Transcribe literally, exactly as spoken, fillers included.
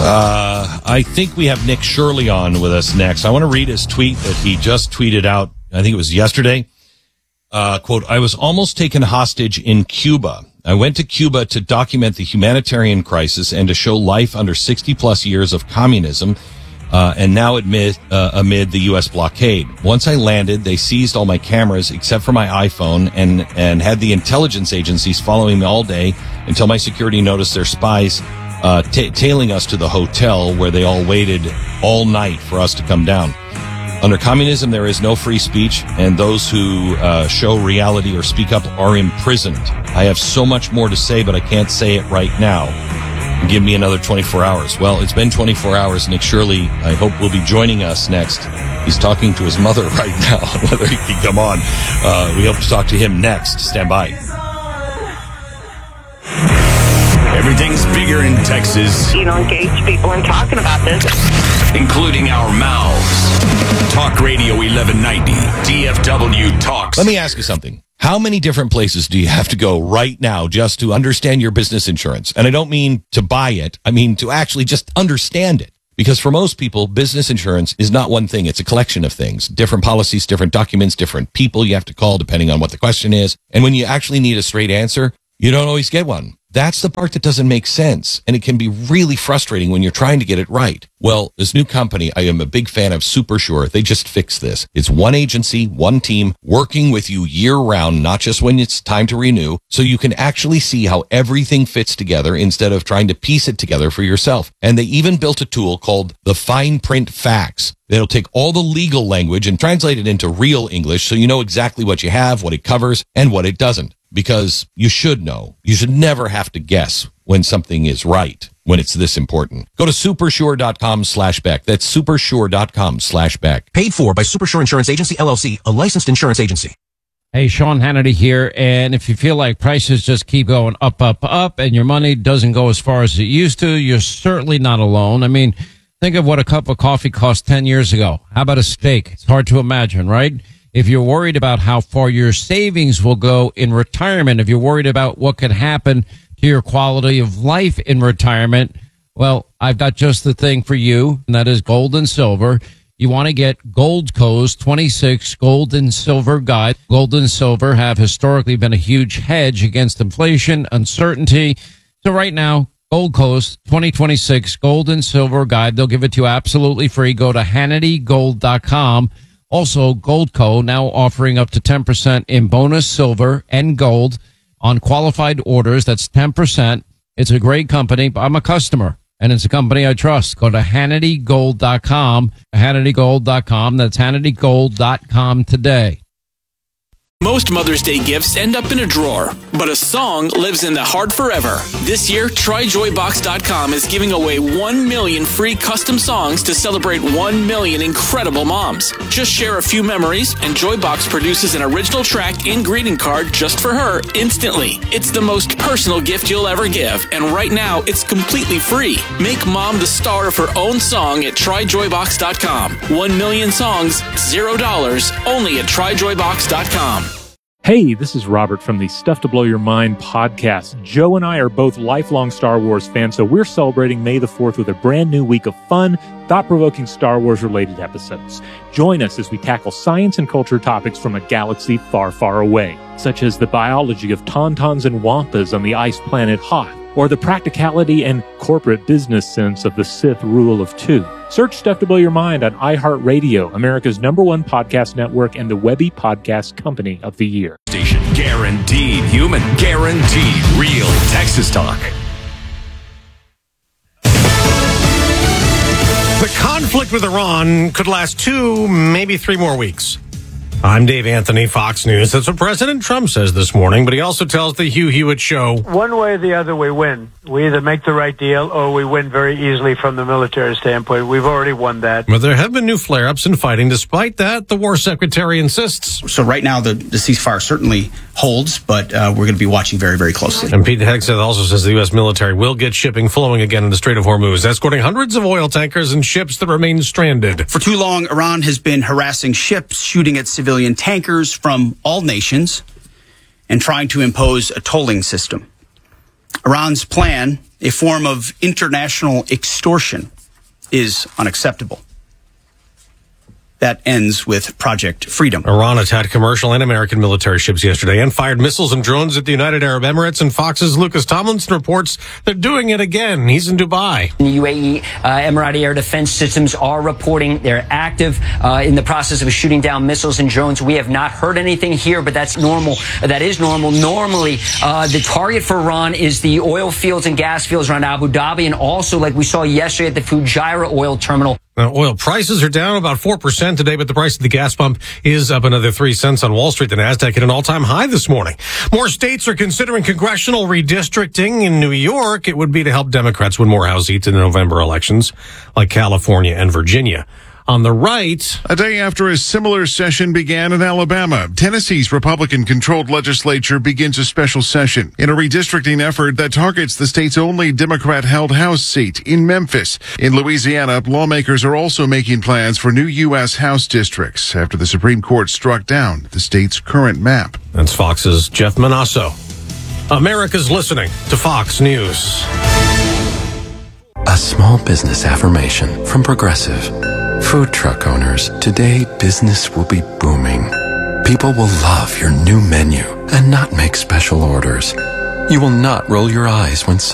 Uh, I think we have Nick Shirley on with us next. I want to read his tweet that he just tweeted out. I think it was yesterday. Uh, quote, I was almost taken hostage in Cuba. I went to Cuba to document the humanitarian crisis and to show life under sixty plus years of communism, uh, and now amid, uh, amid the U S blockade. Once I landed, they seized all my cameras except for my iPhone and, and had the intelligence agencies following me all day until my security noticed their spies uh, t- tailing us to the hotel where they all waited all night for us to come down. Under communism, there is no free speech, and those who uh, show reality or speak up are imprisoned. I have so much more to say, but I can't say it right now. Give me another twenty-four hours. Well, it's been twenty-four hours. Nick Shirley, I hope, will be joining us next. He's talking to his mother right now, whether he can come on. Uh, we hope to talk to him next. Stand by. Everything's bigger in Texas. You know, engage people in talking about this. Including our mouths. Talk Radio eleven ninety, D F W Talks. Let me ask you something. How many different places do you have to go right now just to understand your business insurance? And I don't mean to buy it. I mean to actually just understand it. Because for most people, business insurance is not one thing. It's a collection of things. Different policies, different documents, different people you have to call depending on what the question is. And when you actually need a straight answer, you don't always get one. That's the part that doesn't make sense, and it can be really frustrating when you're trying to get it right. Well, this new company, I am a big fan of SuperSure. They just fixed this. It's one agency, one team, working with you year-round, not just when it's time to renew, so you can actually see how everything fits together instead of trying to piece it together for yourself. And they even built a tool called the Fine Print Facts. It'll take all the legal language and translate it into real English so you know exactly what you have, what it covers, and what it doesn't. Because you should know. You should never have to guess when something is right, when it's this important. Go to supersure.com slash Beck. That's supersure.com slash Beck. Paid for by Supersure Insurance Agency, L L C, a licensed insurance agency. Hey, Sean Hannity here, and if you feel like prices just keep going up, up, up, and your money doesn't go as far as it used to, you're certainly not alone. I mean, think of what a cup of coffee cost ten years ago. How about a steak? It's hard to imagine, right? If you're worried about how far your savings will go in retirement, if you're worried about what could happen to your quality of life in retirement, well, I've got just the thing for you, and that is gold and silver. You want to get Goldco's twenty-six Gold and Silver Guide. Gold and silver have historically been a huge hedge against inflation, uncertainty. So right now, Goldco's twenty twenty-six Gold and Silver Guide, they'll give it to you absolutely free. Go to Hannity Gold dot com. Also, Goldco now offering up to ten percent in bonus silver and gold on qualified orders. That's ten percent. It's a great company. I'm a customer, and it's a company I trust. Go to Hannity Gold dot com, Hannity Gold dot com. That's Hannity Gold dot com today. Most Mother's Day gifts end up in a drawer, but a song lives in the heart forever. This year, Try Joy Box dot com is giving away one million free custom songs to celebrate one million incredible moms. Just share a few memories, and Joybox produces an original track and greeting card just for her instantly. It's the most personal gift you'll ever give, and right now, it's completely free. Make mom the star of her own song at Try Joy Box dot com. One million songs, zero dollars, only at Try Joy Box dot com. Hey, this is Robert from the Stuff to Blow Your Mind podcast. Joe and I are both lifelong Star Wars fans, so we're celebrating May the fourth with a brand new week of fun, thought-provoking Star Wars-related episodes. Join us as we tackle science and culture topics from a galaxy far, far away, such as the biology of tauntauns and wampas on the ice planet Hoth, or the practicality and corporate business sense of the Sith rule of two. Search Stuff to Blow Your Mind on iHeartRadio, America's number one podcast network and the Webby Podcast Company of the Year. Station guaranteed human, guaranteed real Texas talk. The conflict with Iran could last two, maybe three more weeks. I'm Dave Anthony, Fox News. That's what President Trump says this morning, but he also tells the Hugh Hewitt Show. One way or the other, we win. We either make the right deal or we win very easily from the military standpoint. We've already won that. But there have been new flare-ups and fighting. Despite that, the war secretary insists. So right now, the, the ceasefire certainly holds, but uh, we're going to be watching very, very closely. And Pete Hegseth also says the U S military will get shipping flowing again in the Strait of Hormuz, escorting hundreds of oil tankers and ships that remain stranded. For too long, Iran has been harassing ships, shooting at civilian tankers from all nations, and trying to impose a tolling system. Iran's plan a form of international extortion, is unacceptable. That ends with Project Freedom. Iran attacked commercial and American military ships yesterday and fired missiles and drones at the United Arab Emirates. And Fox's Lucas Tomlinson reports they're doing it again. He's in Dubai. The U A E, uh, Emirati Air Defense Systems are reporting they're active uh, in the process of shooting down missiles and drones. We have not heard anything here, but that's normal. That is normal. Normally, uh, the target for Iran is the oil fields and gas fields around Abu Dhabi, and also, like we saw yesterday at the Fujairah oil terminal. Now, oil prices are down about four percent today, but the price of the gas pump is up another three cents on Wall Street. The Nasdaq hit an all-time high this morning. More states are considering congressional redistricting. In New York, it would be to help Democrats win more House seats in the November elections, like California and Virginia. On the right, a day after a similar session began in Alabama, Tennessee's Republican-controlled legislature begins a special session in a redistricting effort that targets the state's only Democrat-held House seat in Memphis. In Louisiana, lawmakers are also making plans for new U S House districts after the Supreme Court struck down the state's current map. That's Fox's Jeff Manasso. America's listening to Fox News. A small business affirmation from Progressive. Food truck owners, today business will be booming. People will love your new menu and not make special orders. You will not roll your eyes when